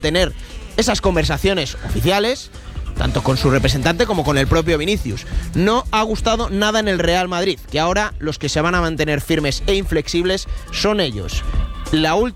tener esas conversaciones oficiales, tanto con su representante como con el propio Vinicius. No ha gustado nada en el Real Madrid, que ahora los que se van a mantener firmes e inflexibles son ellos. La última